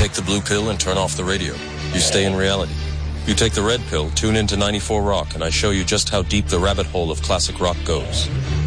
take the blue pill and turn off the radio. You stay in reality. You take the red pill, tune into 94 Rock, and I show you just how deep the rabbit hole of classic rock goes.